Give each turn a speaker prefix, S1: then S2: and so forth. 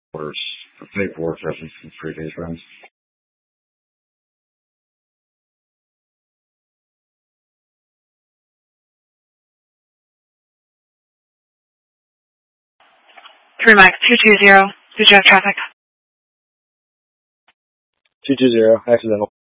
S1: orders for paperwork reference from previous runs.
S2: Three Mike 220. Did you have traffic?
S3: 220, accidental.